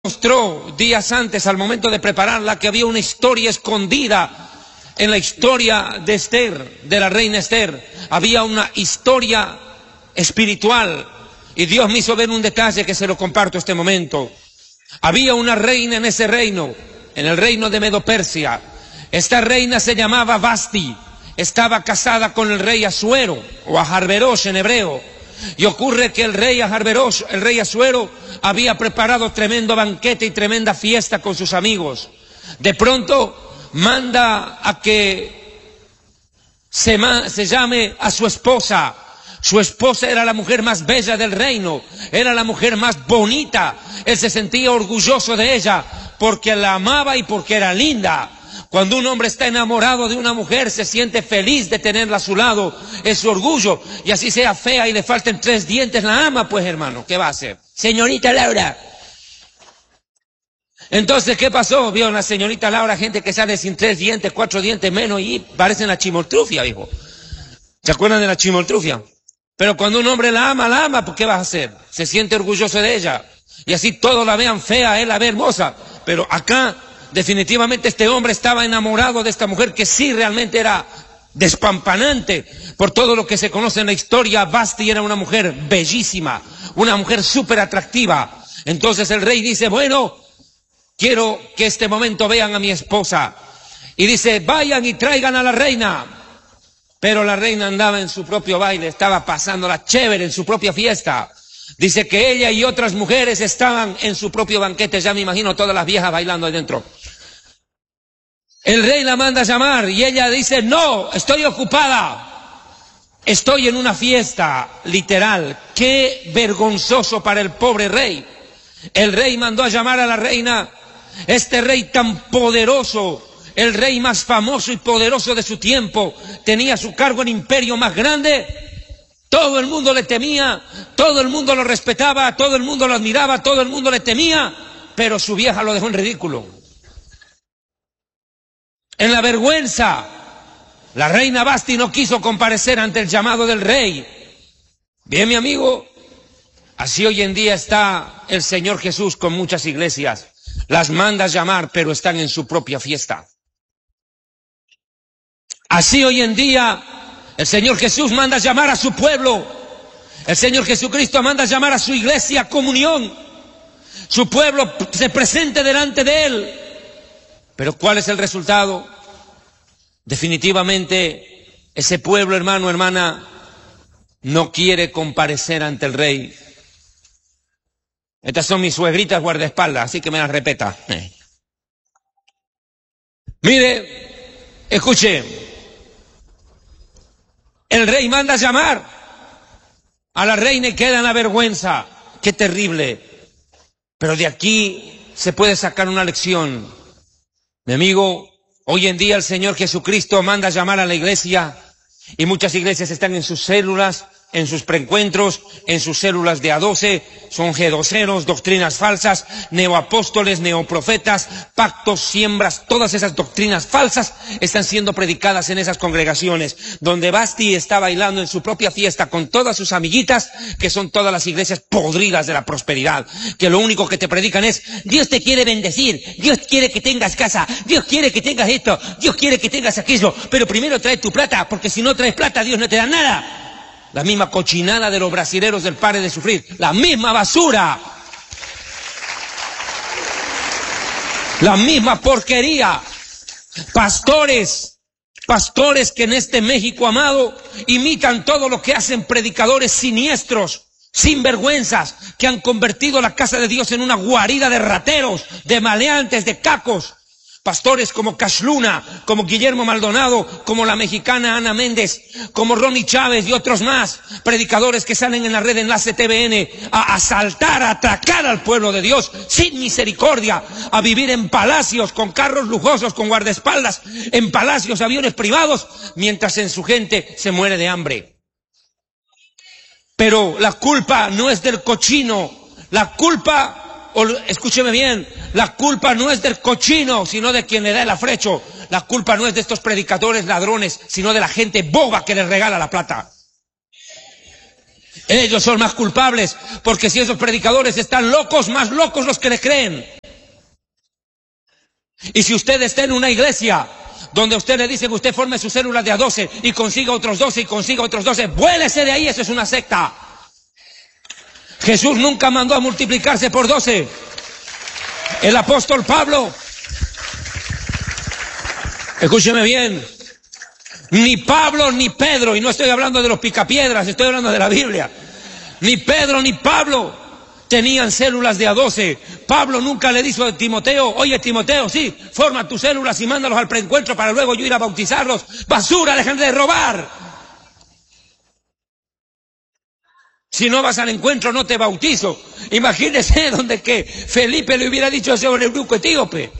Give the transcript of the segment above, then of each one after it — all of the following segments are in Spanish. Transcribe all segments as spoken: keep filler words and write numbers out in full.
mostró días antes, al momento de prepararla, que había una historia escondida en la historia de Esther, de la reina Esther. Había una historia espiritual y Dios me hizo ver un detalle que se lo comparto este momento. Había una reina en ese reino, en el reino de Medo-Persia. Esta reina se llamaba Vasti, estaba casada con el rey Asuero o Aharverosh en hebreo. Y ocurre que el rey Aharverosh, el rey Asuero, había preparado tremendo banquete y tremenda fiesta con sus amigos. De pronto manda a que se, se llame a su esposa. Su esposa era la mujer más bella del reino, era la mujer más bonita. Él se sentía orgulloso de ella porque la amaba y porque era linda. Cuando un hombre está enamorado de una mujer, se siente feliz de tenerla a su lado, es su orgullo. Y así sea fea y le falten tres dientes, la ama, pues hermano, ¿qué va a hacer? Señorita Laura. Entonces, ¿qué pasó? Vio la señorita Laura, gente que sale sin tres dientes, cuatro dientes menos y parecen la chimoltrufia, hijo. ¿Se acuerdan de la chimoltrufia? Pero cuando un hombre la ama, la ama, ¿pues qué vas a hacer? Se siente orgulloso de ella. Y así todos la vean fea, él la ve hermosa. Pero acá, definitivamente este hombre estaba enamorado de esta mujer que sí realmente era despampanante. Por todo lo que se conoce en la historia, Vasti era una mujer bellísima, una mujer súper atractiva. Entonces el rey dice, bueno, quiero que este momento vean a mi esposa. Y dice, vayan y traigan a la reina. Pero la reina andaba en su propio baile, estaba pasándola chévere en su propia fiesta. Dice que ella y otras mujeres estaban en su propio banquete, ya me imagino todas las viejas bailando ahí dentro. El rey la manda a llamar y ella dice, no, estoy ocupada, estoy en una fiesta, literal. Qué vergonzoso para el pobre rey. El rey mandó a llamar a la reina, este rey tan poderoso, el rey más famoso y poderoso de su tiempo, tenía a su cargo el imperio más grande. Todo el mundo le temía, todo el mundo lo respetaba, todo el mundo lo admiraba, todo el mundo le temía, pero su vieja lo dejó en ridículo. En la vergüenza, la reina Vasti no quiso comparecer ante el llamado del rey. Bien, mi amigo, así hoy en día está el Señor Jesús con muchas iglesias. Las manda a llamar, pero están en su propia fiesta. Así hoy en día el Señor Jesús manda a llamar a su pueblo. El Señor Jesucristo manda a llamar a su iglesia, comunión. Su pueblo se presente delante de Él. Pero ¿cuál es el resultado? Definitivamente ese pueblo, hermano, hermana, no quiere comparecer ante el rey. Estas son mis suegritas guardaespaldas, así que me las repeta. Eh. Mire, escuche. El rey manda a llamar a la reina y queda en la vergüenza. Qué terrible. Pero de aquí se puede sacar una lección. Mi amigo, hoy en día el Señor Jesucristo manda a llamar a la iglesia y muchas iglesias están en sus células, en sus preencuentros, en sus células de A doce, son G doceros, doctrinas falsas, neoapóstoles, neoprofetas, pactos, siembras, todas esas doctrinas falsas están siendo predicadas en esas congregaciones, donde Vasti está bailando en su propia fiesta con todas sus amiguitas, que son todas las iglesias podridas de la prosperidad, que lo único que te predican es, Dios te quiere bendecir, Dios quiere que tengas casa, Dios quiere que tengas esto, Dios quiere que tengas aquello, pero primero trae tu plata, porque si no traes plata, Dios no te da nada. La misma cochinada de los brasileros del Pare de Sufrir. La misma basura. La misma porquería. Pastores, pastores que en este México amado imitan todo lo que hacen predicadores siniestros, sinvergüenzas, que han convertido la casa de Dios en una guarida de rateros, de maleantes, de cacos. Pastores como Cash Luna, como Guillermo Maldonado, como la mexicana Ana Méndez, como Ronnie Chávez y otros más, predicadores que salen en la red Enlace T V N a asaltar, a atracar al pueblo de Dios sin misericordia, a vivir en palacios con carros lujosos, con guardaespaldas, en palacios, aviones privados, mientras en su gente se muere de hambre. Pero la culpa no es del cochino, la culpa... O, escúcheme bien, la culpa no es del cochino, sino de quien le da el afrecho. La culpa no es de estos predicadores ladrones, sino de la gente boba que les regala la plata. Ellos son más culpables, porque si esos predicadores están locos, más locos los que le creen. Y si usted está en una iglesia donde a usted le dicen que usted forme su célula de a doce y consiga otros doce y consiga otros doce, vuélese de ahí, eso es una secta. Jesús nunca mandó a multiplicarse por doce. El apóstol Pablo, escúcheme bien, ni Pablo ni Pedro, y no estoy hablando de los picapiedras, estoy hablando de la Biblia, ni Pedro ni Pablo tenían células de a doce. Pablo nunca le dijo a Timoteo, oye Timoteo, sí, forma tus células y mándalos al preencuentro para luego yo ir a bautizarlos. Basura, dejen de robar. Si no vas al encuentro no te bautizo. Imagínese donde que Felipe le hubiera dicho eso al eunuco etíope.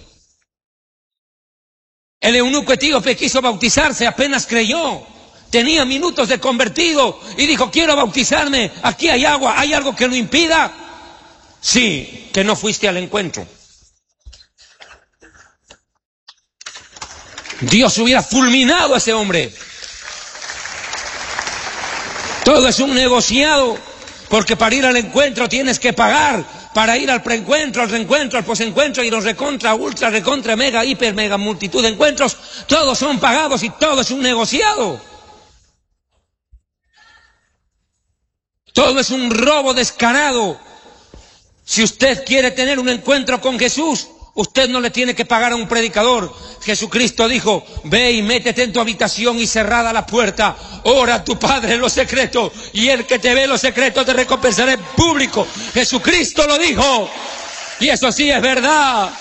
El eunuco etíope quiso bautizarse, apenas creyó. Tenía minutos de convertido y dijo, quiero bautizarme, aquí hay agua, ¿hay algo que lo impida? Sí, que no fuiste al encuentro. Dios hubiera fulminado a ese hombre. Todo es un negociado, porque para ir al encuentro tienes que pagar, para ir al preencuentro, al reencuentro, al posencuentro y los recontra, ultra, recontra, mega, hiper, mega, multitud de encuentros, todos son pagados y todo es un negociado. Todo es un robo descarado. Si usted quiere tener un encuentro con Jesús, usted no le tiene que pagar a un predicador. Jesucristo dijo, ve y métete en tu habitación y cerrada la puerta, ora a tu Padre en lo secreto, y el que te ve en lo secreto te recompensará en público. Jesucristo lo dijo, y eso sí es verdad.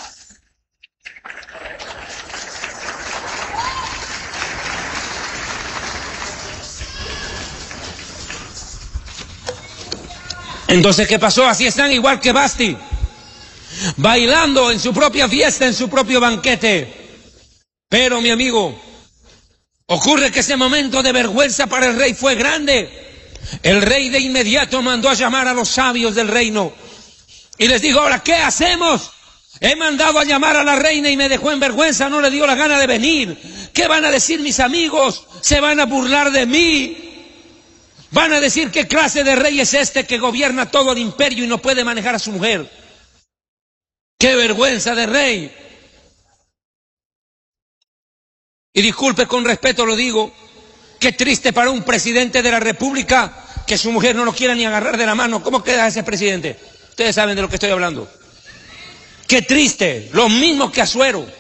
Entonces, ¿qué pasó? Así están igual que Basti, bailando en su propia fiesta, en su propio banquete. Pero, mi amigo, ocurre que ese momento de vergüenza para el rey fue grande. El rey de inmediato mandó a llamar a los sabios del reino y les dijo, ahora, ¿qué hacemos? He mandado a llamar a la reina y me dejó en vergüenza, no le dio la gana de venir. ¿Qué van a decir mis amigos? Se van a burlar de mí. Van a decir, ¿qué clase de rey es este que gobierna todo el imperio y no puede manejar a su mujer? ¡Qué vergüenza de rey! Y disculpe, con respeto lo digo, qué triste para un presidente de la República que su mujer no lo quiera ni agarrar de la mano. ¿Cómo queda ese presidente? Ustedes saben de lo que estoy hablando. ¡Qué triste! Lo mismo que Asuero.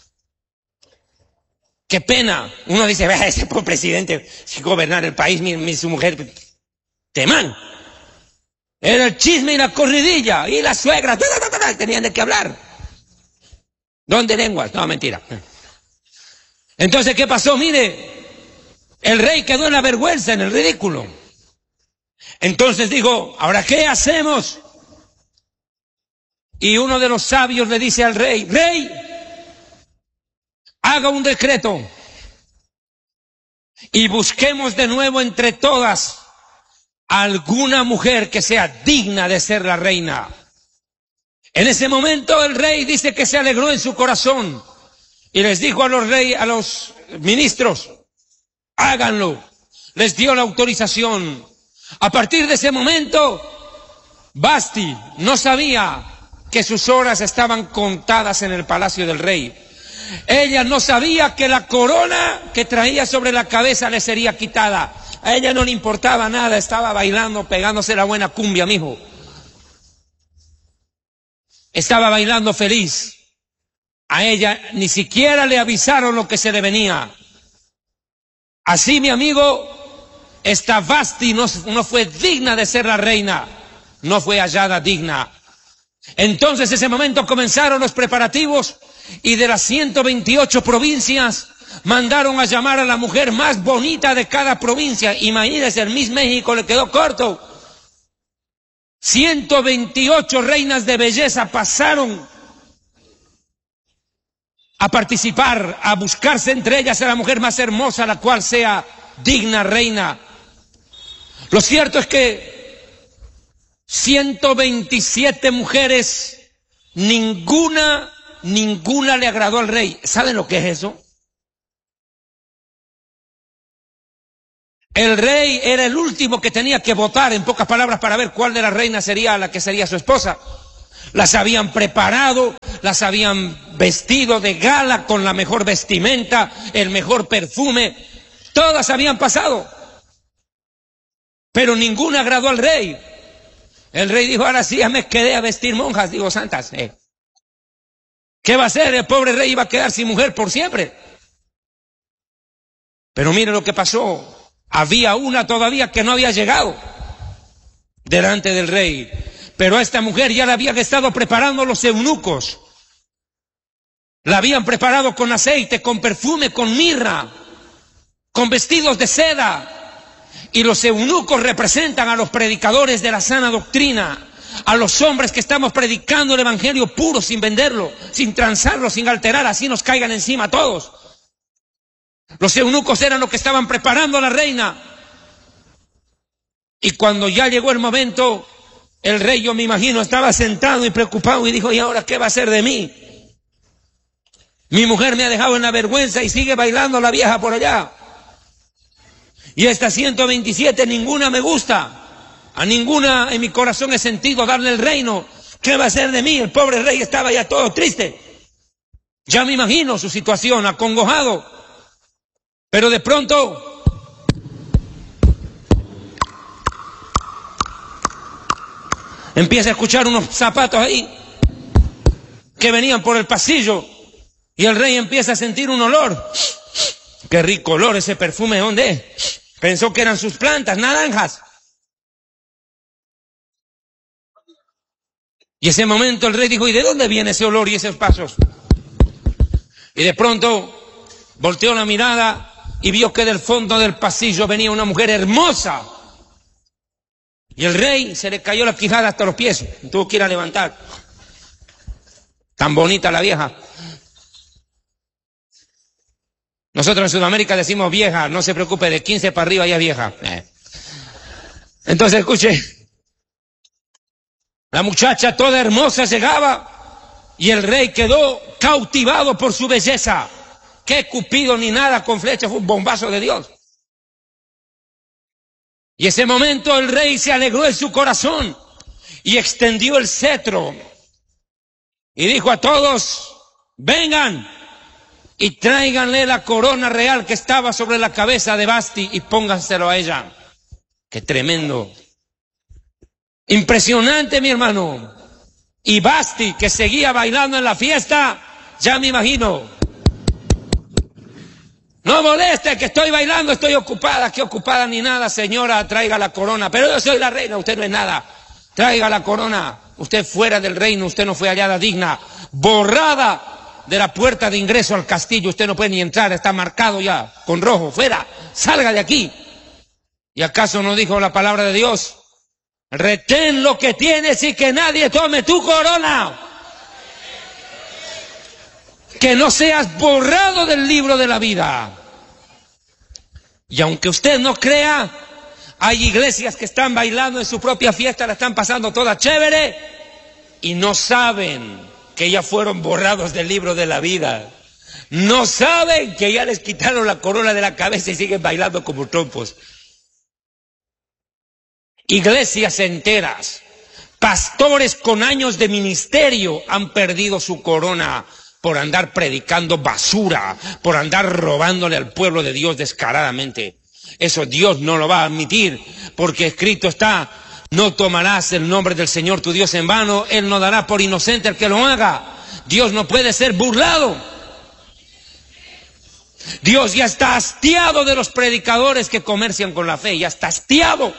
¡Qué pena! Uno dice, vea, ese pobre presidente, si gobernar el país, mi, mi su mujer, temán. Era el chisme y la corridilla, y la suegra, tenían de qué hablar. ¿Dónde lenguas? No, mentira. Entonces, ¿qué pasó? Mire, el rey quedó en la vergüenza, en el ridículo. Entonces dijo, ¿ahora qué hacemos? Y uno de los sabios le dice al rey, rey, haga un decreto y busquemos de nuevo entre todas alguna mujer que sea digna de ser la reina. En ese momento el rey dice que se alegró en su corazón y les dijo a los reyes, a los ministros, háganlo. Les dio la autorización. A partir de ese momento, Basti no sabía que sus horas estaban contadas en el palacio del rey. Ella no sabía que la corona que traía sobre la cabeza le sería quitada. A ella no le importaba nada, estaba bailando, pegándose la buena cumbia, mijo. Estaba bailando feliz. A ella ni siquiera le avisaron lo que se le venía. Así, mi amigo, esta Basti no, no fue digna de ser la reina, no fue hallada digna. Entonces, en ese momento comenzaron los preparativos y de las ciento veintiocho provincias mandaron a llamar a la mujer más bonita de cada provincia. Imagínense, el Miss México le quedó corto. ciento veintiocho reinas de belleza pasaron a participar, a buscarse entre ellas a la mujer más hermosa, la cual sea digna reina. Lo cierto es que ciento veintisiete mujeres, ninguna, ninguna le agradó al rey. ¿Saben lo que es eso? El rey era el último que tenía que votar, en pocas palabras, para ver cuál de las reinas sería la que sería su esposa. Las habían preparado, las habían vestido de gala con la mejor vestimenta, el mejor perfume. Todas habían pasado. Pero ninguna agradó al rey. El rey dijo, ahora sí ya me quedé a vestir monjas, digo santas. Eh. ¿Qué va a hacer? El pobre rey iba a quedar sin mujer por siempre. Pero mire lo que pasó. Había una todavía que no había llegado delante del rey. Pero a esta mujer ya la habían estado preparando los eunucos. La habían preparado con aceite, con perfume, con mirra, con vestidos de seda. Y los eunucos representan a los predicadores de la sana doctrina, a los hombres que estamos predicando el evangelio puro, sin venderlo, sin transarlo, sin alterar, así nos caigan encima todos. Los eunucos eran los que estaban preparando a la reina. Y cuando ya llegó el momento, el rey, yo me imagino, estaba sentado y preocupado y dijo, ¿y ahora qué va a hacer de mí? Mi mujer me ha dejado en la vergüenza y sigue bailando la vieja por allá. Y esta ciento veintisiete, ninguna me gusta. A ninguna en mi corazón he sentido darle el reino. ¿Qué va a hacer de mí? El pobre rey estaba ya todo triste. Ya me imagino su situación, acongojado. Pero de pronto empieza a escuchar unos zapatos ahí que venían por el pasillo y el rey empieza a sentir un olor. Qué rico olor, ese perfume, ¿dónde es? Pensó que eran sus plantas, naranjas. Y ese momento el rey dijo, ¿y de dónde viene ese olor y esos pasos? Y de pronto volteó la mirada y vio que del fondo del pasillo venía una mujer hermosa. Y el rey se le cayó la quijada hasta los pies. Tuvo que ir a levantar. Tan bonita la vieja. Nosotros en Sudamérica decimos vieja, no se preocupe, de quince para arriba ya es vieja. Eh. Entonces escuche, la muchacha toda hermosa llegaba y el rey quedó cautivado por su belleza. Qué Cupido ni nada con flecha, fue un bombazo de Dios. Y ese momento el rey se alegró en su corazón y extendió el cetro y dijo a todos, vengan y tráiganle la corona real que estaba sobre la cabeza de Basti y pónganselo a ella. Qué tremendo. Impresionante, mi hermano. Y Basti, que seguía bailando en la fiesta, ya me imagino. No moleste que estoy bailando, estoy ocupada. ¿Qué ocupada ni nada, señora? Traiga la corona. Pero yo soy la reina, usted no es nada. Traiga la corona. Usted fuera del reino, usted no fue hallada digna. Borrada de la puerta de ingreso al castillo. Usted no puede ni entrar, está marcado ya con rojo. Fuera, salga de aquí. ¿Y acaso no dijo la palabra de Dios? Retén lo que tienes y que nadie tome tu corona. Que no seas borrado del libro de la vida. Y aunque usted no crea, hay iglesias que están bailando en su propia fiesta, la están pasando toda chévere y no saben que ya fueron borrados del libro de la vida. No saben que ya les quitaron la corona de la cabeza y siguen bailando como trompos. Iglesias enteras, pastores con años de ministerio han perdido su corona por andar predicando basura, por andar robándole al pueblo de Dios descaradamente. Eso Dios no lo va a admitir, porque escrito está, no tomarás el nombre del Señor tu Dios en vano, Él no dará por inocente al que lo haga. Dios no puede ser burlado. Dios ya está hastiado de los predicadores que comercian con la fe, ya está hastiado.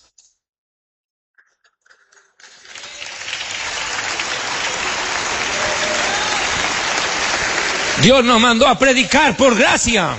Dios nos mandó a predicar por gracia.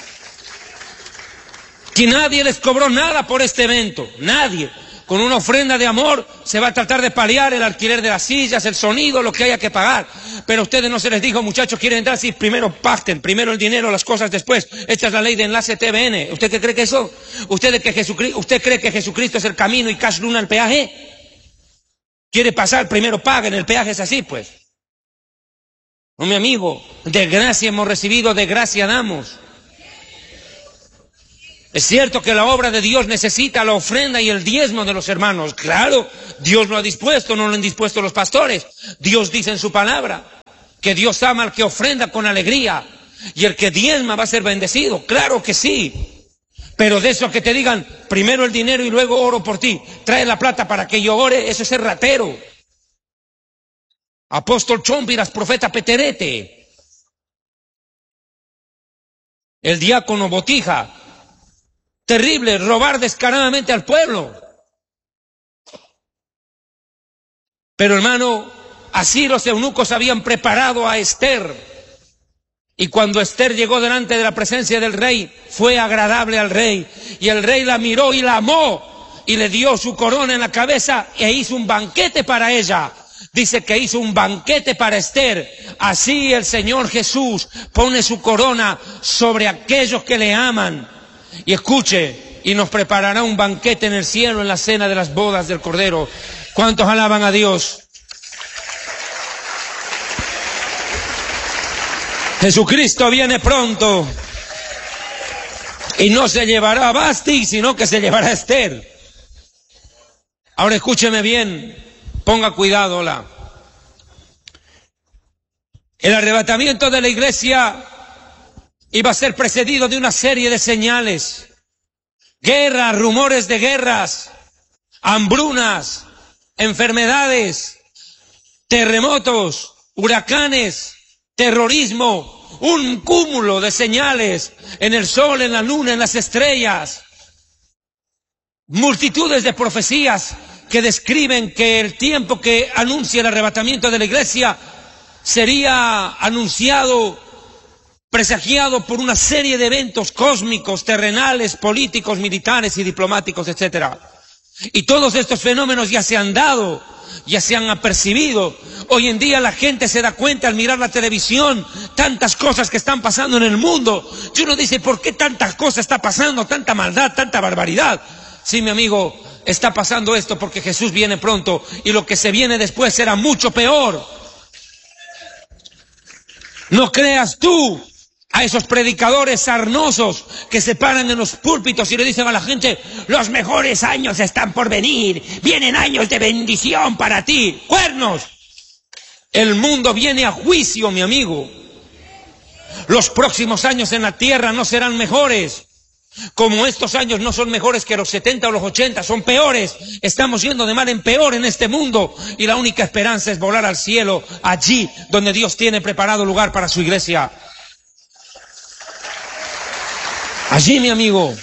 Que nadie les cobró nada por este evento, nadie. Con una ofrenda de amor se va a tratar de paliar el alquiler de las sillas, el sonido, lo que haya que pagar. Pero a ustedes no se les dijo, muchachos, quieren entrar, sí, primero pacten, primero el dinero, las cosas después. Esta es la ley de Enlace T V N. ¿Usted qué cree que eso? ¿Usted, que Jesucristo, ¿Usted cree que Jesucristo es el camino y Cash Luna el peaje? ¿Quiere pasar? Primero paguen, el peaje es así, pues. No, mi amigo, de gracia hemos recibido, de gracia damos. Es cierto que la obra de Dios necesita la ofrenda y el diezmo de los hermanos. Claro, Dios lo ha dispuesto, no lo han dispuesto los pastores. Dios dice en su palabra que Dios ama al que ofrenda con alegría y el que diezma va a ser bendecido. Claro que sí. Pero de eso que te digan, primero el dinero y luego oro por ti, trae la plata para que yo ore, eso es ser ratero. Apóstol Chompiras, profeta Peterete, el diácono Botija. Terrible, robar descaradamente al pueblo. Pero hermano, así los eunucos habían preparado a Esther. Y cuando Esther llegó delante de la presencia del rey, fue agradable al rey. Y el rey la miró y la amó. Y le dio su corona en la cabeza e hizo un banquete para ella. Dice que hizo un banquete para Esther. Así el Señor Jesús pone su corona sobre aquellos que le aman. Y escuche, y nos preparará un banquete en el cielo en la cena de las bodas del Cordero. ¿Cuántos alaban a Dios? Jesucristo viene pronto y no se llevará a Basti, sino que se llevará a Esther. Ahora escúcheme bien, ponga cuidado, hola. El arrebatamiento de la iglesia iba a ser precedido de una serie de señales. Guerras, rumores de guerras, hambrunas, enfermedades, terremotos, huracanes, terrorismo, un cúmulo de señales en el sol, en la luna, en las estrellas. Multitudes de profecías que describen que el tiempo que anuncia el arrebatamiento de la iglesia sería anunciado, presagiado por una serie de eventos cósmicos, terrenales, políticos, militares y diplomáticos, etcétera. Y todos estos fenómenos ya se han dado, ya se han apercibido. Hoy en día la gente se da cuenta al mirar la televisión, tantas cosas que están pasando en el mundo. Y uno dice, ¿por qué tantas cosas está pasando? Tanta maldad, tanta barbaridad. Sí, mi amigo, está pasando esto porque Jesús viene pronto y lo que se viene después será mucho peor. No creas tú a esos predicadores sarnosos que se paran en los púlpitos y le dicen a la gente, los mejores años están por venir, vienen años de bendición para ti. ¡Cuernos! El mundo viene a juicio, mi amigo. Los próximos años en la tierra no serán mejores. Como estos años no son mejores que los setenta o los ochenta, son peores. Estamos yendo de mal en peor en este mundo y la única esperanza es volar al cielo, allí donde Dios tiene preparado lugar para su iglesia. Allí, mi amigo,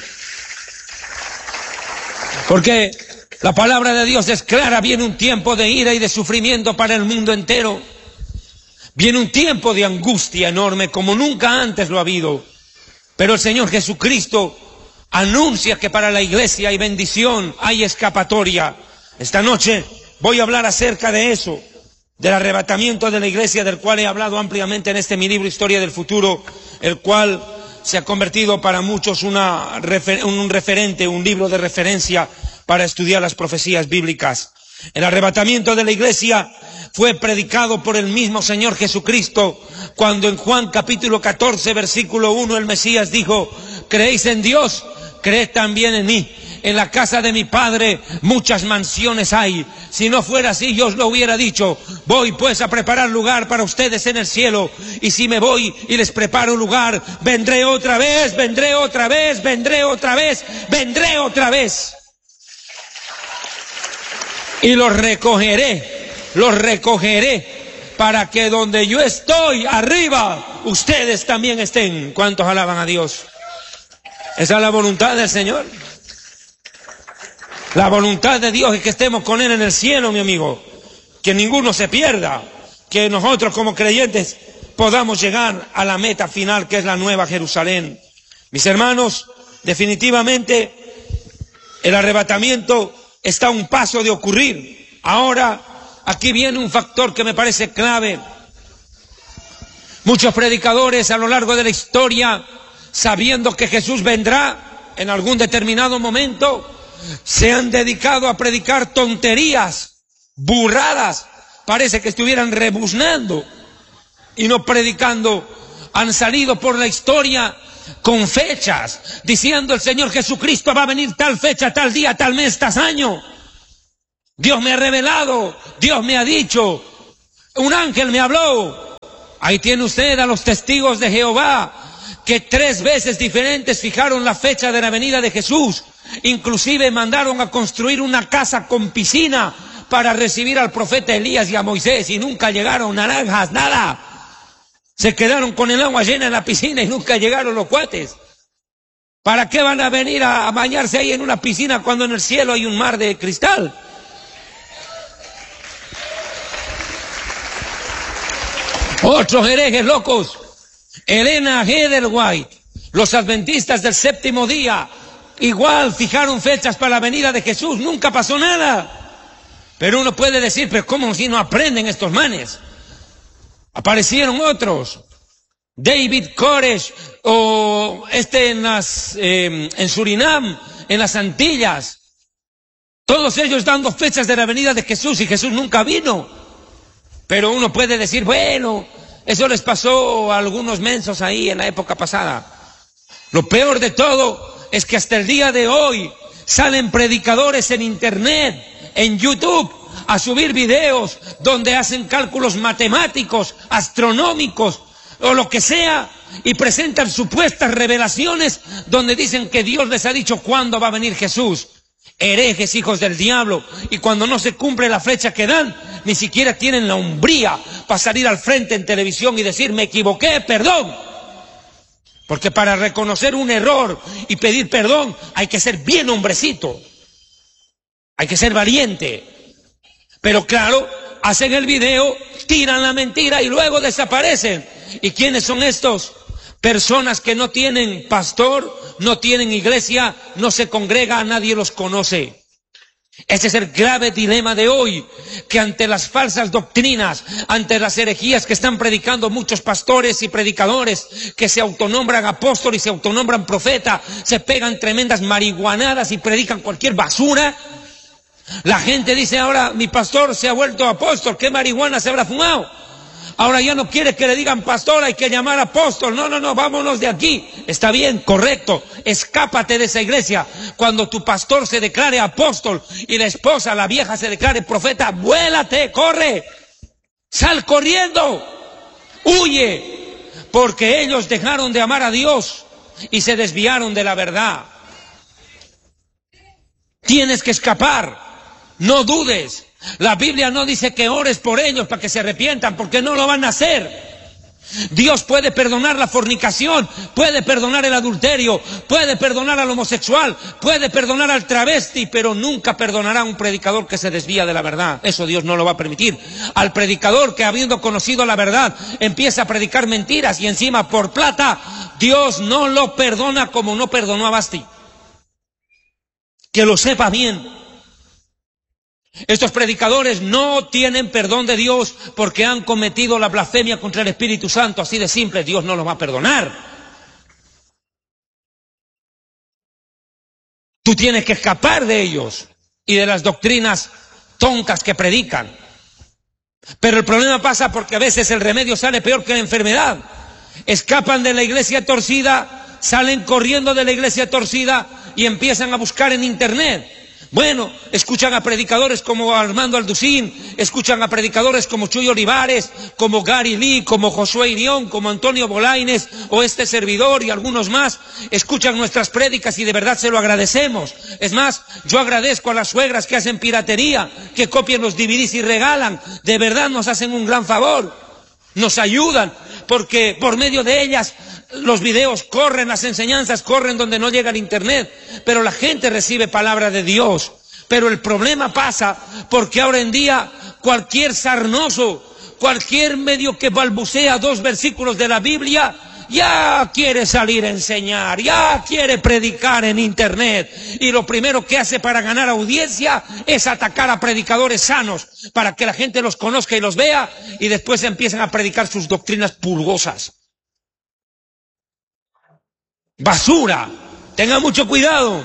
porque la palabra de Dios es clara, viene un tiempo de ira y de sufrimiento para el mundo entero. Viene un tiempo de angustia enorme como nunca antes lo ha habido. Pero el Señor Jesucristo anuncia que para la iglesia hay bendición, hay escapatoria. Esta noche voy a hablar acerca de eso, del arrebatamiento de la iglesia, del cual he hablado ampliamente en este mi libro Historia del Futuro, el cual se ha convertido para muchos una, un referente, un libro de referencia para estudiar las profecías bíblicas. El arrebatamiento de la iglesia fue predicado por el mismo Señor Jesucristo cuando en Juan capítulo catorce versículo uno el Mesías dijo, ¿creéis en Dios? Creed también en mí. En la casa de mi Padre muchas mansiones hay. Si no fuera así, yo os lo hubiera dicho. Voy pues a preparar lugar para ustedes en el cielo. Y si me voy y les preparo lugar, vendré otra vez, vendré otra vez, vendré otra vez, vendré otra vez. Y los recogeré, los recogeré para que donde yo estoy arriba, ustedes también estén. ¿Cuántos alaban a Dios? Esa es la voluntad del Señor. La voluntad de Dios es que estemos con Él en el cielo, mi amigo. Que ninguno se pierda. Que nosotros como creyentes podamos llegar a la meta final, que es la Nueva Jerusalén. Mis hermanos, definitivamente el arrebatamiento está a un paso de ocurrir. Ahora, aquí viene un factor que me parece clave. Muchos predicadores a lo largo de la historia, sabiendo que Jesús vendrá en algún determinado momento, se han dedicado a predicar tonterías, burradas, parece que estuvieran rebuznando y no predicando. Han salido por la historia con fechas, diciendo el Señor Jesucristo va a venir tal fecha, tal día, tal mes, tal año. Dios me ha revelado, Dios me ha dicho, un ángel me habló. Ahí tiene usted a los testigos de Jehová, que tres veces diferentes fijaron la fecha de la venida de Jesús. Inclusive mandaron a construir una casa con piscina para recibir al profeta Elías y a Moisés, y nunca llegaron naranjas, nada. Se quedaron con el agua llena en la piscina y nunca llegaron los cuates. ¿Para qué van a venir a bañarse ahí en una piscina cuando en el cielo hay un mar de cristal? Otros herejes locos, Elena G. White, los adventistas del séptimo día, igual fijaron fechas para la venida de Jesús, nunca pasó nada. Pero uno puede decir, pero ¿cómo si no aprenden estos manes? Aparecieron otros, David Koresh, o este en las, eh, en Surinam, en las Antillas, todos ellos dando fechas de la venida de Jesús, y Jesús nunca vino. Pero uno puede decir, bueno, eso les pasó a algunos mensos ahí en la época pasada. Lo peor de todo es que hasta el día de hoy salen predicadores en internet, en YouTube, a subir videos donde hacen cálculos matemáticos, astronómicos o lo que sea, y presentan supuestas revelaciones donde dicen que Dios les ha dicho cuándo va a venir Jesús. Herejes, hijos del diablo, y cuando no se cumple la fecha que dan, ni siquiera tienen la hombría para salir al frente en televisión y decir, me equivoqué, perdón. Porque para reconocer un error y pedir perdón hay que ser bien hombrecito, hay que ser valiente. Pero claro, hacen el video, tiran la mentira y luego desaparecen. ¿Y quiénes son estos? Personas que no tienen pastor, no tienen iglesia, no se congrega, nadie los conoce. Ese es el grave dilema de hoy, que ante las falsas doctrinas, ante las herejías que están predicando muchos pastores y predicadores que se autonombran apóstol y se autonombran profeta, se pegan tremendas marihuanadas y predican cualquier basura. La gente dice ahora, mi pastor se ha vuelto apóstol, ¿qué marihuana se habrá fumado? Ahora ya no quiere que le digan pastor, hay que llamar apóstol. No, no, no, vámonos de aquí. Está bien, correcto, escápate de esa iglesia. Cuando tu pastor se declare apóstol y la esposa, la vieja, se declare profeta, vuélate, corre, sal corriendo, huye, porque ellos dejaron de amar a Dios y se desviaron de la verdad. Tienes que escapar, no dudes. La Biblia no dice que ores por ellos para que se arrepientan, porque no lo van a hacer. Dios puede perdonar la fornicación, puede perdonar el adulterio, puede perdonar al homosexual, puede perdonar al travesti, pero nunca perdonará a un predicador que se desvía de la verdad. Eso Dios no lo va a permitir. Al predicador que, habiendo conocido la verdad, empieza a predicar mentiras y encima por plata, Dios no lo perdona como no perdonó a Basti. Que lo sepa bien. Estos predicadores no tienen perdón de Dios porque han cometido la blasfemia contra el Espíritu Santo. Así de simple, Dios no los va a perdonar. Tú tienes que escapar de ellos y de las doctrinas tontas que predican. Pero el problema pasa porque a veces el remedio sale peor que la enfermedad. Escapan de la iglesia torcida, salen corriendo de la iglesia torcida y empiezan a buscar en internet. Bueno, escuchan a predicadores como Armando Alducín, escuchan a predicadores como Chuy Olivares, como Gary Lee, como Josué Irión, como Antonio Bolaines o este servidor y algunos más. Escuchan nuestras prédicas y de verdad se lo agradecemos. Es más, yo agradezco a las suegras que hacen piratería, que copian los D V Ds y regalan. De verdad nos hacen un gran favor, nos ayudan, porque por medio de ellas los videos corren, las enseñanzas corren donde no llega el internet, pero la gente recibe palabra de Dios. Pero el problema pasa porque ahora en día cualquier sarnoso, cualquier medio que balbucea dos versículos de la Biblia, ya quiere salir a enseñar, ya quiere predicar en internet, y lo primero que hace para ganar audiencia es atacar a predicadores sanos, para que la gente los conozca y los vea, y después empiezan a predicar sus doctrinas pulgosas. Basura, tengan mucho cuidado.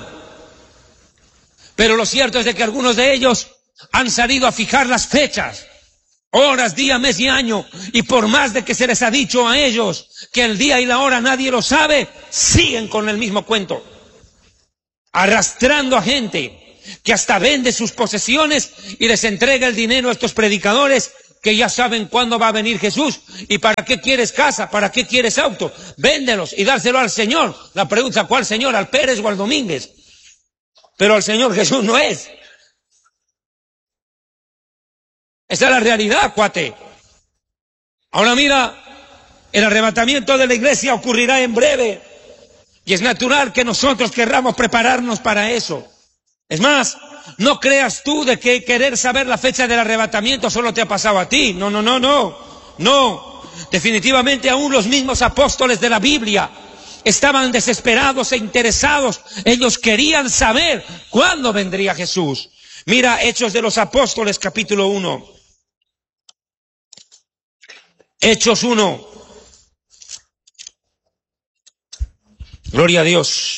Pero lo cierto es de que algunos de ellos han salido a fijar las fechas. horas, día, mes y año, y por más de que se les ha dicho a ellos que el día y la hora nadie lo sabe, siguen con el mismo cuento, arrastrando a gente que hasta vende sus posesiones y les entrega el dinero a estos predicadores que ya saben cuándo va a venir Jesús. ¿Y para qué quieres casa? ¿Para qué quieres auto? Véndelos y dárselo al Señor. La pregunta, ¿cuál Señor? ¿Al Pérez o al Domínguez? Pero al Señor Jesús no es. Esa es la realidad, cuate. Ahora mira, el arrebatamiento de la iglesia ocurrirá en breve. Y es natural que nosotros querramos prepararnos para eso. Es más, no creas tú de que querer saber la fecha del arrebatamiento solo te ha pasado a ti. No, no, no, no. No. Definitivamente aún los mismos apóstoles de la Biblia estaban desesperados e interesados. Ellos querían saber cuándo vendría Jesús. Mira Hechos de los Apóstoles, capítulo uno. Hechos uno. Gloria a Dios.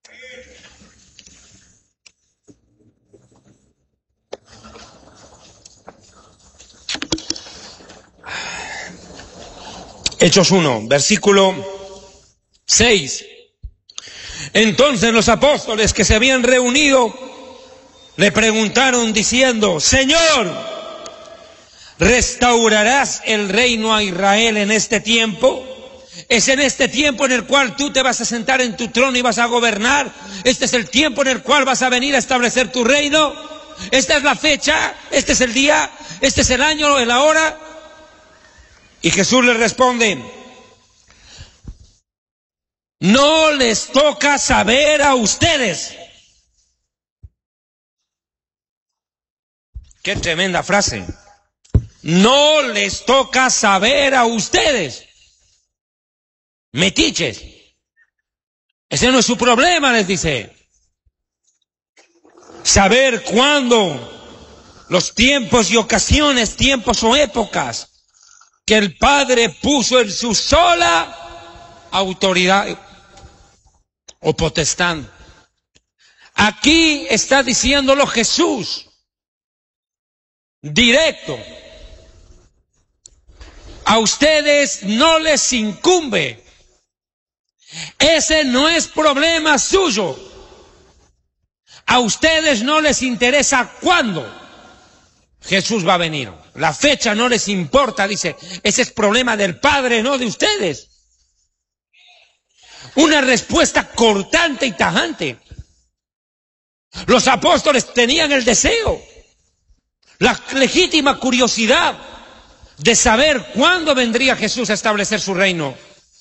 Hechos uno, versículo seis. Entonces los apóstoles que se habían reunido le preguntaron diciendo: Señor, ¿restaurarás el reino a Israel en este tiempo? ¿Es en este tiempo en el cual tú te vas a sentar en tu trono y vas a gobernar? ¿Este es el tiempo en el cual vas a venir a establecer tu reino? ¿Esta es la fecha? ¿Este es el día? ¿Este es el año, la hora? Y Jesús les responde: no les toca saber a ustedes. Qué tremenda frase. No les toca saber a ustedes, metiches. Ese no es su problema, les dice. Saber cuándo, los tiempos y ocasiones, tiempos o épocas que el Padre puso en su sola autoridad o potestad. Aquí está diciéndolo Jesús, directo. A ustedes no les incumbe. Ese no es problema suyo. A ustedes no les interesa cuándo Jesús va a venir. La fecha no les importa, dice. Ese es problema del Padre, no de ustedes. Una respuesta cortante y tajante. Los apóstoles tenían el deseo, la legítima curiosidad de saber cuándo vendría Jesús a establecer su reino.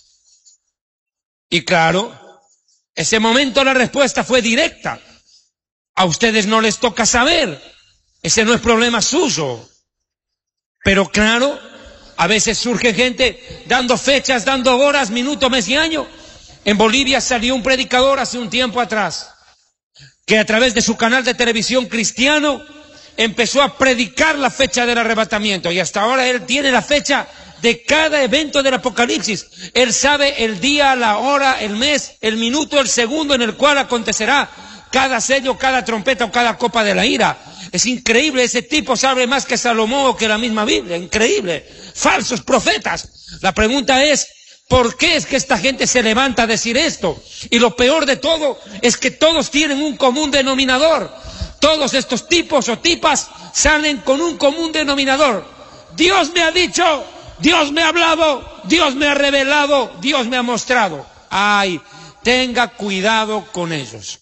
Y claro, ese momento la respuesta fue directa. A ustedes no les toca saber. Ese no es problema suyo. Pero claro, a veces surge gente dando fechas, dando horas, minutos, mes y año. En Bolivia salió un predicador hace un tiempo atrás que a través de su canal de televisión cristiano empezó a predicar la fecha del arrebatamiento, y hasta ahora él tiene la fecha de cada evento del Apocalipsis. Él sabe el día, la hora, el mes, el minuto, el segundo en el cual acontecerá cada sello, cada trompeta o cada copa de la ira. Es increíble, ese tipo sabe más que Salomón o que la misma Biblia. Increíble. Falsos profetas. La pregunta es, ¿por qué es que esta gente se levanta a decir esto? Y lo peor de todo es que todos tienen un común denominador. Todos estos tipos o tipas salen con un común denominador. Dios me ha dicho, Dios me ha hablado, Dios me ha revelado, Dios me ha mostrado. Ay, tenga cuidado con ellos.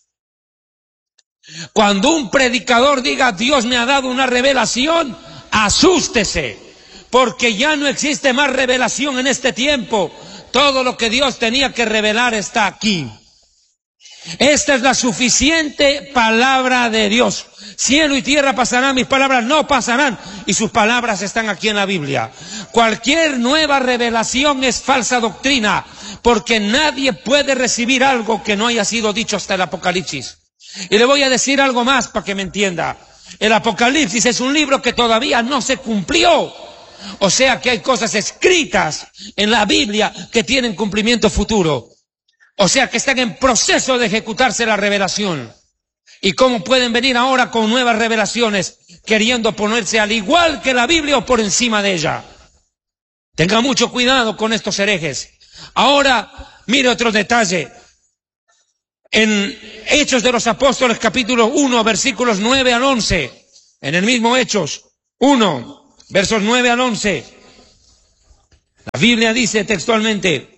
Cuando un predicador diga Dios me ha dado una revelación, asústese, porque ya no existe más revelación en este tiempo. Todo lo que Dios tenía que revelar está aquí. Esta es la suficiente palabra de Dios. Cielo y tierra pasarán, mis palabras no pasarán, y sus palabras están aquí en la Biblia. Cualquier nueva revelación es falsa doctrina, porque nadie puede recibir algo que no haya sido dicho hasta el Apocalipsis. Y le voy a decir algo más para que me entienda. El Apocalipsis es un libro que todavía no se cumplió. O sea que hay cosas escritas en la Biblia que tienen cumplimiento futuro. O sea que están en proceso de ejecutarse la revelación. Y cómo pueden venir ahora con nuevas revelaciones, queriendo ponerse al igual que la Biblia o por encima de ella. Tenga mucho cuidado con estos herejes. Ahora, mire otro detalle. En Hechos de los Apóstoles, capítulo uno, versículos nueve al once. En el mismo Hechos uno, versos nueve al once. La Biblia dice textualmente: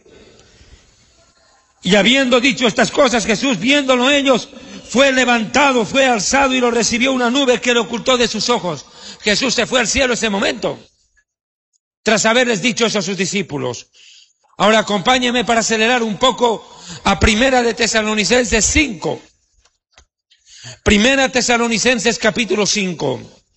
y habiendo dicho estas cosas, Jesús, viéndolo ellos, fue levantado, fue alzado y lo recibió una nube que lo ocultó de sus ojos. Jesús se fue al cielo ese momento, tras haberles dicho eso a sus discípulos. Ahora acompáñenme para acelerar un poco a Primera de Tesalonicenses cinco. Primera Tesalonicenses capítulo cinco.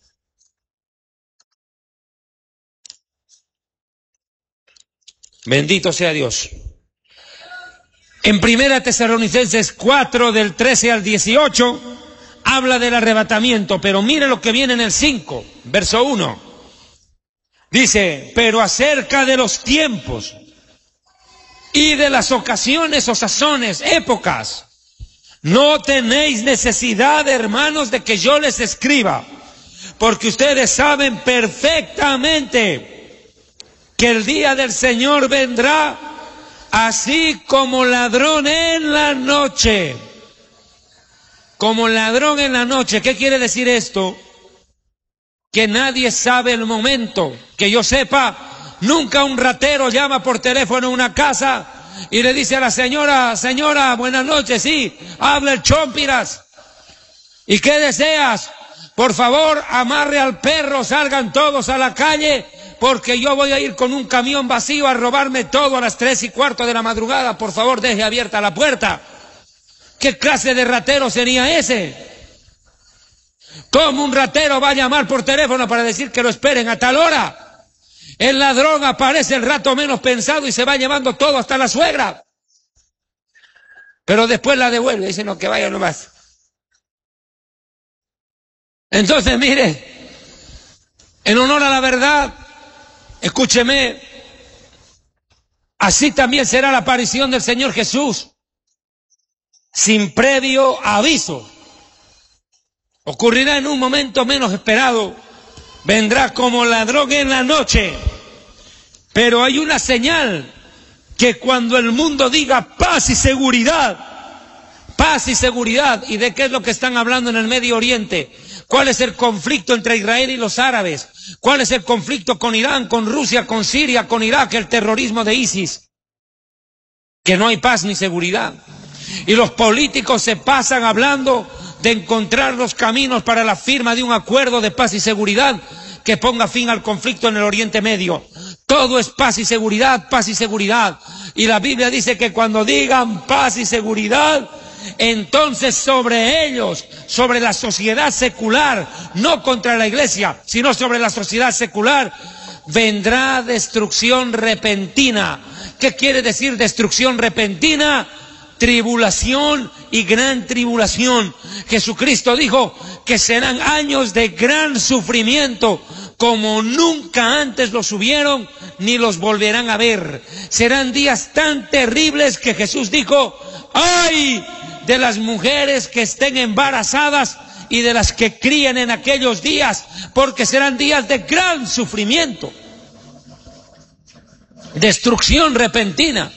Bendito sea Dios. En Primera Tesalonicenses cuatro, del trece al dieciocho, habla del arrebatamiento, pero mire lo que viene en el cinco, verso uno. Dice: pero acerca de los tiempos y de las ocasiones o sazones, épocas, no tenéis necesidad, hermanos, de que yo les escriba, porque ustedes saben perfectamente que el día del Señor vendrá así como ladrón en la noche. Como ladrón en la noche. ¿Qué quiere decir esto? Que nadie sabe el momento. Que yo sepa, nunca un ratero llama por teléfono a una casa y le dice a la señora: señora, buenas noches, sí, habla el Chompiras. ¿Y qué deseas? Por favor, amarre al perro, salgan todos a la calle, porque yo voy a ir con un camión vacío a robarme todo a las tres y cuarto de la madrugada. Por favor, deje abierta la puerta. ¿Qué clase de ratero sería ese? ¿Cómo un ratero va a llamar por teléfono para decir que lo esperen a tal hora? El ladrón aparece el rato menos pensado y se va llevando todo hasta la suegra. Pero después la devuelve, dice: no, que vaya nomás. Entonces, mire, en honor a la verdad, escúcheme, así también será la aparición del Señor Jesús, sin previo aviso. Ocurrirá en un momento menos esperado, vendrá como ladrón en la noche. Pero hay una señal, que cuando el mundo diga paz y seguridad, paz y seguridad, ¿y de qué es lo que están hablando en el Medio Oriente? ¿Cuál es el conflicto entre Israel y los árabes? ¿Cuál es el conflicto con Irán, con Rusia, con Siria, con Irak, el terrorismo de ISIS? Que no hay paz ni seguridad. Y los políticos se pasan hablando de encontrar los caminos para la firma de un acuerdo de paz y seguridad que ponga fin al conflicto en el Oriente Medio. Todo es paz y seguridad, paz y seguridad. Y la Biblia dice que cuando digan paz y seguridad, entonces sobre ellos, sobre la sociedad secular, no contra la iglesia, sino sobre la sociedad secular, vendrá destrucción repentina. ¿Qué quiere decir destrucción repentina? Tribulación y gran tribulación. Jesucristo dijo que serán años de gran sufrimiento, como nunca antes los hubieron ni los volverán a ver. Serán días tan terribles que Jesús dijo: ¡ay de las mujeres que estén embarazadas y de las que críen en aquellos días! Porque serán días de gran sufrimiento, destrucción repentina,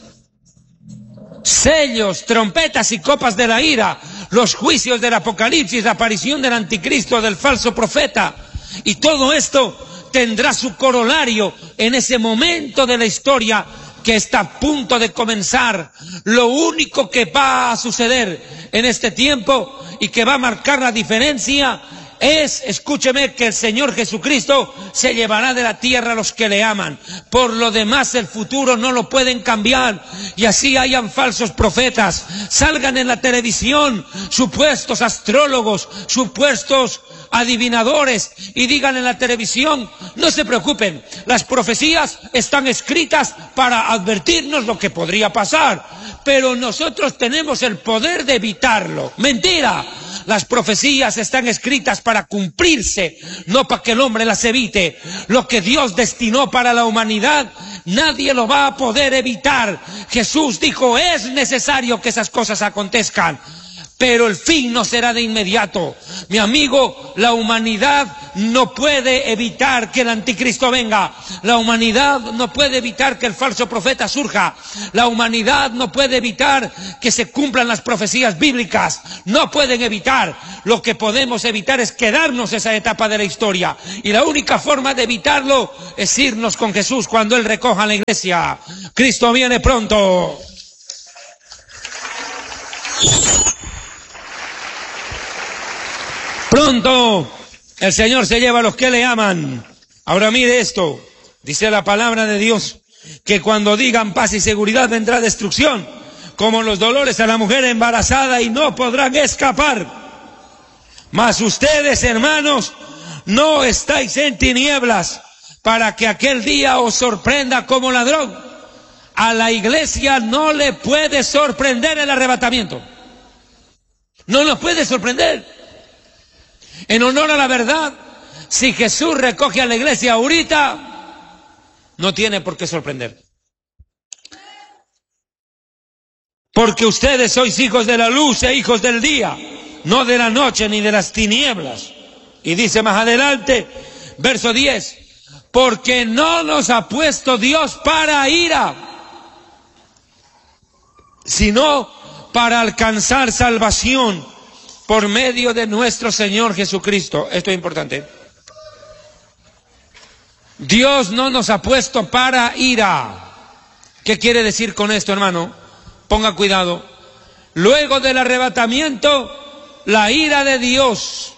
sellos, trompetas y copas de la ira, los juicios del Apocalipsis, la aparición del anticristo, del falso profeta. Y todo esto tendrá su corolario en ese momento de la historia que está a punto de comenzar. Lo único que va a suceder en este tiempo y que va a marcar la diferencia es, escúcheme, que el Señor Jesucristo se llevará de la tierra a los que le aman. Por lo demás, el futuro no lo pueden cambiar. Y así hayan falsos profetas, salgan en la televisión supuestos astrólogos, supuestos adivinadores, y digan en la televisión: no se preocupen, las profecías están escritas para advertirnos lo que podría pasar, pero nosotros tenemos el poder de evitarlo. Mentira. Las profecías están escritas para cumplirse, no para que el hombre las evite. Lo que Dios destinó para la humanidad, nadie lo va a poder evitar. Jesús dijo: es necesario que esas cosas acontezcan. pero el fin no será de inmediato. Mi amigo, la humanidad no puede evitar que el anticristo venga. La humanidad no puede evitar que el falso profeta surja. La humanidad no puede evitar que se cumplan las profecías bíblicas. No pueden evitar. Lo que podemos evitar es quedarnos esa etapa de la historia. Y la única forma de evitarlo es irnos con Jesús cuando Él recoja la iglesia. Cristo viene pronto. Pronto el Señor se lleva a los que le aman. Ahora mire esto, dice la palabra de Dios, que cuando digan paz y seguridad vendrá destrucción, como los dolores a la mujer embarazada, y no podrán escapar. Mas ustedes, hermanos, no estáis en tinieblas, para que aquel día os sorprenda como ladrón. A la iglesia no le puede sorprender el arrebatamiento. No nos puede sorprender. En honor a la verdad, si Jesús recoge a la iglesia ahorita, no tiene por qué sorprender. Porque ustedes sois hijos de la luz e hijos del día, no de la noche ni de las tinieblas. Y dice más adelante, verso diez, porque no nos ha puesto Dios para ira, sino para alcanzar salvación por medio de nuestro Señor Jesucristo. Esto es importante. Dios no nos ha puesto para ira. ¿Qué quiere decir con esto, hermano? Ponga cuidado. Luego del arrebatamiento, la ira de Dios,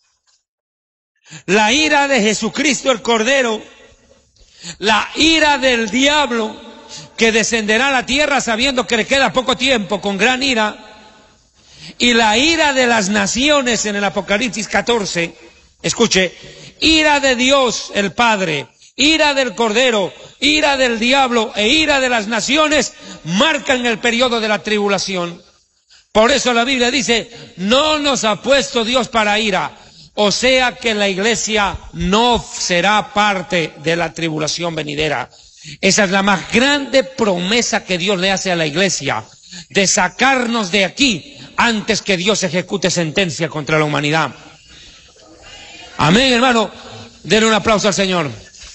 la ira de Jesucristo el Cordero, la ira del diablo, que descenderá a la tierra sabiendo que le queda poco tiempo, con gran ira, y la ira de las naciones en el Apocalipsis catorce, escuche, ira de Dios el Padre, ira del Cordero, ira del diablo e ira de las naciones marcan el periodo de la tribulación. Por eso la Biblia dice, no nos ha puesto Dios para ira, o sea que la iglesia no será parte de la tribulación venidera. Esa es la más grande promesa que Dios le hace a la iglesia, de sacarnos de aquí antes que Dios ejecute sentencia contra la humanidad. Amén, hermano. Denle un aplauso al Señor.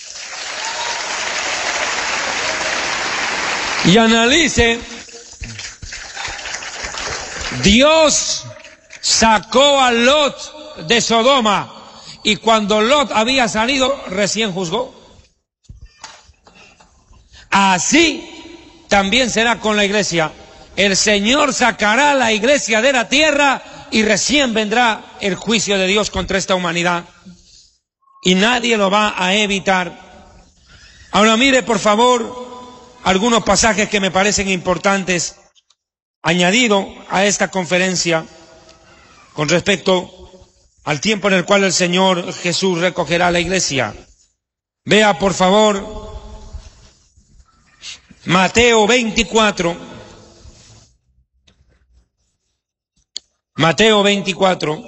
Y analice, Dios sacó a Lot de Sodoma, y cuando Lot había salido, recién juzgó. Así también será con la iglesia. El Señor sacará a la iglesia de la tierra y recién vendrá el juicio de Dios contra esta humanidad. Y nadie lo va a evitar. Ahora mire, por favor, algunos pasajes que me parecen importantes añadido a esta conferencia con respecto al tiempo en el cual el Señor Jesús recogerá a la iglesia. Vea, por favor, Mateo veinticuatro. Mateo veinticuatro.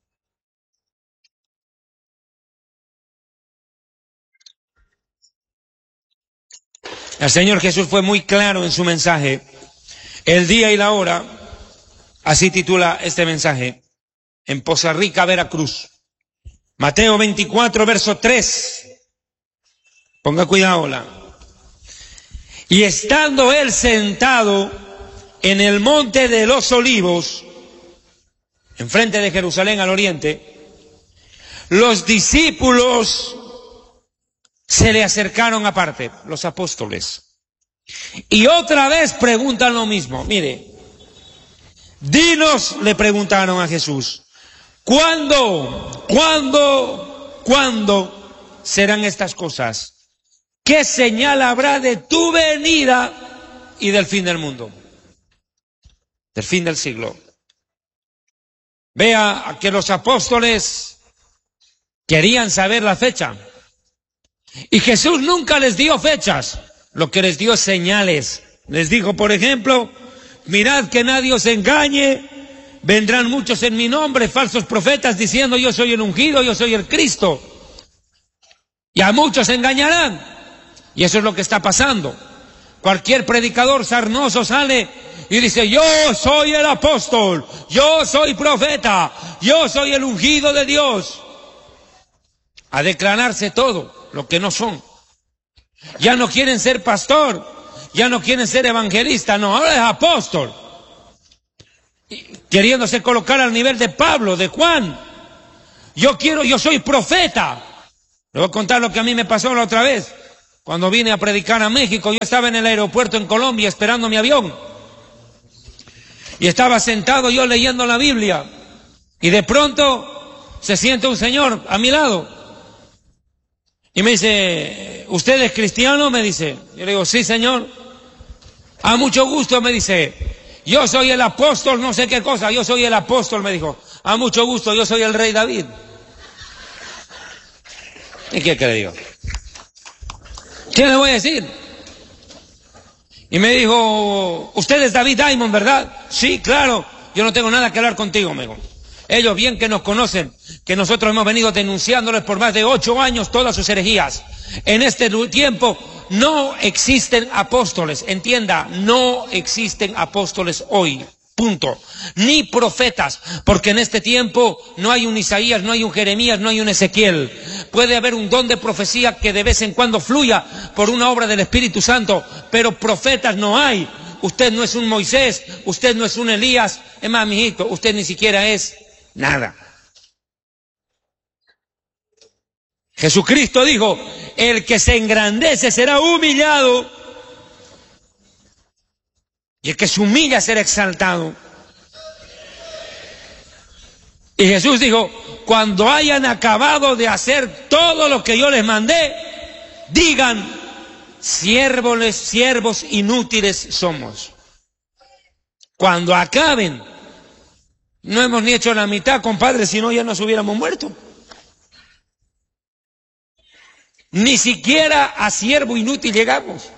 El Señor Jesús fue muy claro en su mensaje. El día y la hora, así titula este mensaje, en Poza Rica, Veracruz. Mateo veinticuatro, verso tres. Ponga cuidado. La. Y estando él sentado en el monte de los Olivos, enfrente de Jerusalén al oriente, los discípulos se le acercaron aparte, los apóstoles, y otra vez preguntan lo mismo. Mire, dinos, le preguntaron a Jesús, ¿cuándo, cuándo, cuándo serán estas cosas? ¿Qué señal habrá de tu venida y del fin del mundo? Del fin del siglo. Vea que los apóstoles querían saber la fecha. Y Jesús nunca les dio fechas, lo que les dio señales. Les dijo, por ejemplo, mirad que nadie os engañe, vendrán muchos en mi nombre, falsos profetas, diciendo yo soy el ungido, yo soy el Cristo. Y a muchos engañarán. Y eso es lo que está pasando. Cualquier predicador sarnoso sale y dice, yo soy el apóstol, yo soy profeta, yo soy el ungido de Dios, a declararse todo lo que no son. Ya no quieren ser pastor, ya no quieren ser evangelista, no, ahora es apóstol, queriéndose colocar al nivel de Pablo, de Juan. Yo quiero, yo soy profeta. Le voy a contar lo que a mí me pasó la otra vez. Cuando vine a predicar a México, yo estaba en el aeropuerto en Colombia esperando mi avión. Y estaba sentado yo leyendo la Biblia. Y de pronto se siente un señor a mi lado. Y me dice, ¿usted es cristiano? Me dice. Yo le digo, sí, señor. A mucho gusto, me dice. Yo soy el apóstol, no sé qué cosa. Yo soy el apóstol, me dijo. A mucho gusto, yo soy el rey David. ¿Y qué le digo? ¿Qué le voy a decir? Y me dijo, usted es David Diamond, ¿verdad? Sí, claro, yo no tengo nada que hablar contigo, amigo. Ellos bien que nos conocen, que nosotros hemos venido denunciándoles por más de ocho años todas sus herejías. En este tiempo no existen apóstoles, entienda, no existen apóstoles hoy. Punto. Ni profetas, porque en este tiempo no hay un Isaías, no hay un Jeremías, no hay un Ezequiel. Puede haber un don de profecía que de vez en cuando fluya por una obra del Espíritu Santo, pero profetas no hay. Usted no es un Moisés, usted no es un Elías, es más, mijito, usted ni siquiera es nada. Jesucristo dijo, el que se engrandece será humillado, y el que se humilla será exaltado. Y Jesús dijo, cuando hayan acabado de hacer todo lo que yo les mandé, digan, siervos, siervos inútiles somos. Cuando acaben, no hemos ni hecho la mitad, compadre, si no ya nos hubiéramos muerto. Ni siquiera a siervo inútil llegamos.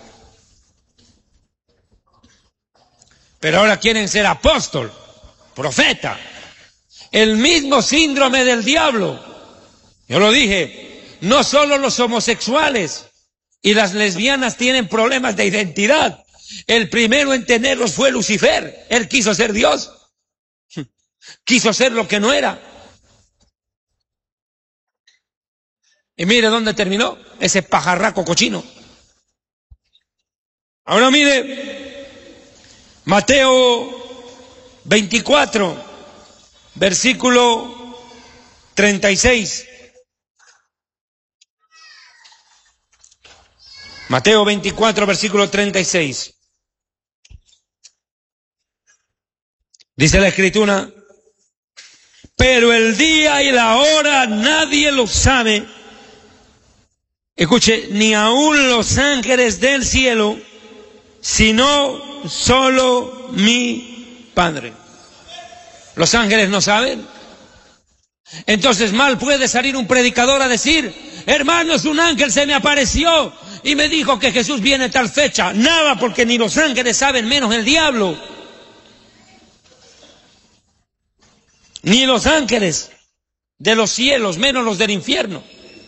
Pero ahora quieren ser apóstol, profeta. El mismo síndrome del diablo. Yo lo dije, no solo los homosexuales y las lesbianas tienen problemas de identidad. El primero en tenerlos fue Lucifer. Él quiso ser Dios. Quiso ser lo que no era. Y mire dónde terminó ese pajarraco cochino. Ahora mire, Mateo veinticuatro, versículo treinta y seis. Mateo veinticuatro, versículo treinta y seis. Dice la Escritura, pero el día y la hora nadie lo sabe. Escuche, ni aun los ángeles del cielo, sino solo mi Padre. ¿Los ángeles no saben? Entonces mal puede salir un predicador a decir, hermanos, un ángel se me apareció y me dijo que Jesús viene tal fecha. Nada, porque ni los ángeles saben, menos el diablo. Ni los ángeles de los cielos, menos los del infierno.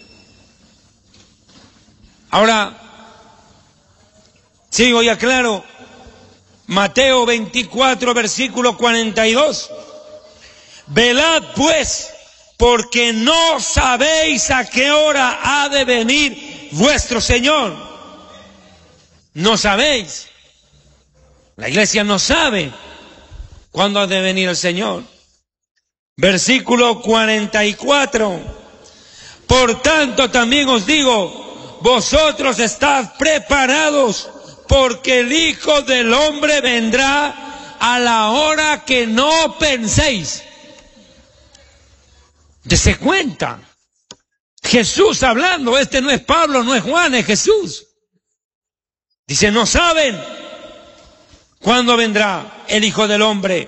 Ahora, sigo y aclaro, Mateo veinticuatro, versículo cuarenta y dos. Velad pues, porque no sabéis a qué hora ha de venir vuestro Señor. No sabéis. La iglesia no sabe cuándo ha de venir el Señor. Versículo cuarenta y cuatro. Por tanto también os digo, vosotros estad preparados, porque el Hijo del Hombre vendrá a la hora que no penséis. Dese cuenta. Jesús hablando, este no es Pablo, no es Juan, es Jesús. Dice, no saben cuándo vendrá el Hijo del Hombre.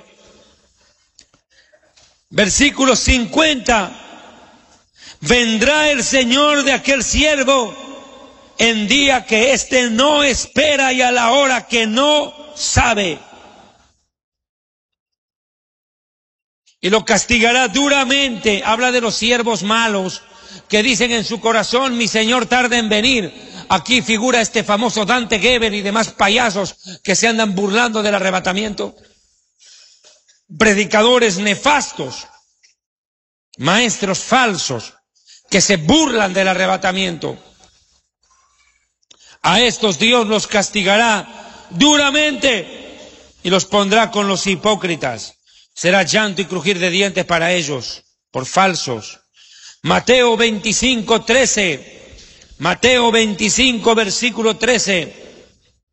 Versículo cincuenta. Vendrá el Señor de aquel siervo en día que éste no espera y a la hora que no sabe. Y lo castigará duramente. Habla de los siervos malos, que dicen en su corazón, mi Señor tarda en venir. Aquí figura este famoso Dante Gebel y demás payasos que se andan burlando del arrebatamiento. Predicadores nefastos, maestros falsos que se burlan del arrebatamiento. A estos Dios los castigará duramente y los pondrá con los hipócritas. Será llanto y crujir de dientes para ellos, por falsos. Mateo veinticinco, trece. Mateo veinticinco, versículo trece.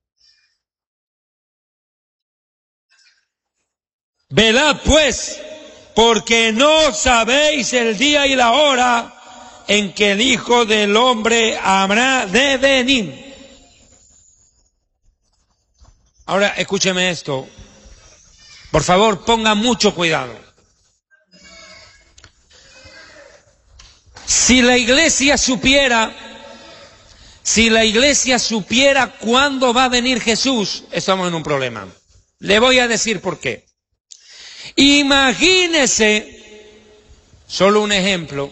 Velad pues, porque no sabéis el día y la hora en que el Hijo del Hombre habrá de venir. Ahora escúcheme esto. Por favor, ponga mucho cuidado. Si la iglesia supiera, si la iglesia supiera cuándo va a venir Jesús, estamos en un problema. Le voy a decir por qué. Imagínese, solo un ejemplo,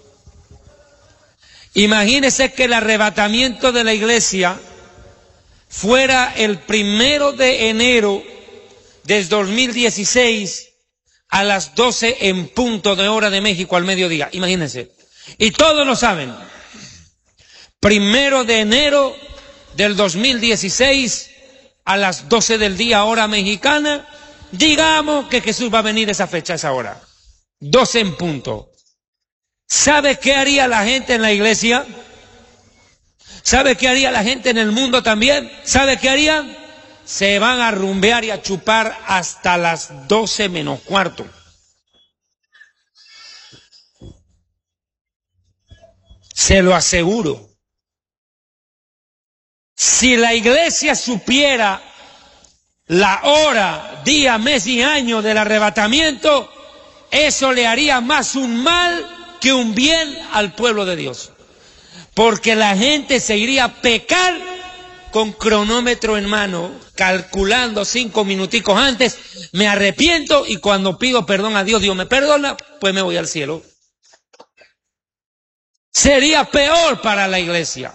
imagínese que el arrebatamiento de la iglesia fuera el primero de enero del dos mil dieciséis a las doce en punto de hora de México al mediodía. Imagínense. Y todos lo saben. Primero de enero del dos mil dieciséis a las doce del día hora mexicana. Digamos que Jesús va a venir esa fecha, esa hora. doce en punto. ¿Sabe qué haría la gente en la iglesia? ¿Sabe qué haría la gente en el mundo también? ¿Sabe qué harían? Se van a rumbear y a chupar hasta las doce menos cuarto. Se lo aseguro. Si la iglesia supiera la hora, día, mes y año del arrebatamiento, eso le haría más un mal que un bien al pueblo de Dios. Porque la gente se iría a pecar con cronómetro en mano, calculando cinco minuticos antes, me arrepiento y cuando pido perdón a Dios, Dios me perdona, pues me voy al cielo. Sería peor para la iglesia.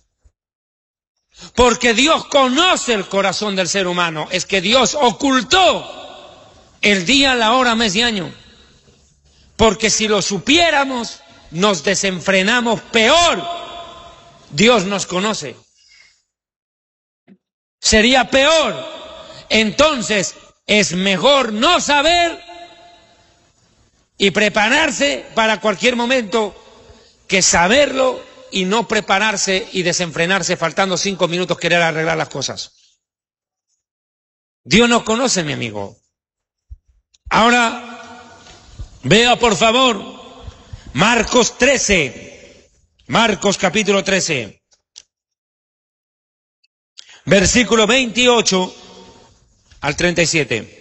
Porque Dios conoce el corazón del ser humano. Es que Dios ocultó el día, la hora, mes y año. Porque si lo supiéramos, nos desenfrenamos peor. Dios nos conoce. Sería peor. Entonces, es mejor no saber y prepararse para cualquier momento que saberlo y no prepararse y desenfrenarse faltando cinco minutos querer arreglar las cosas. Dios nos conoce, mi amigo. Ahora, vea por favor Marcos trece. Marcos capítulo trece. Versículo veintiocho al treinta y siete.